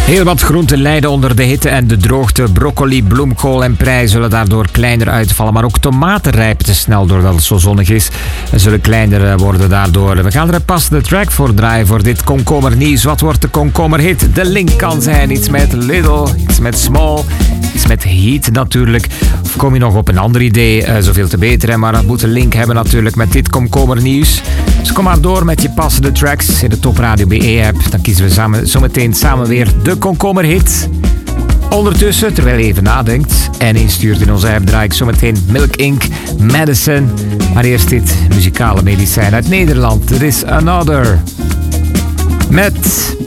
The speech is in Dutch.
Heel wat groenten lijden onder de hitte en de droogte. Broccoli, bloemkool en prei zullen daardoor kleiner uitvallen. Maar ook tomaten rijpen te snel doordat het zo zonnig is. En zullen kleiner worden daardoor. We gaan er een passende track voor draaien voor dit komkommernieuws. Wat wordt de komkommerhit? De link kan zijn iets met Little, iets met Small, iets met Heat natuurlijk. Of kom je nog op een ander idee? Zoveel te beter, hè? Maar dat moet een link hebben natuurlijk met dit komkommernieuws. Dus kom maar door met je passende tracks in de Top Radio BE-app. Dan kiezen we zometeen samen weer de komkommerhit. Ondertussen, terwijl je even nadenkt en instuurt in onze app, draai ik zometeen Milk Inc. Medicine. Maar eerst dit muzikale medicijn uit Nederland. Er is Another. Met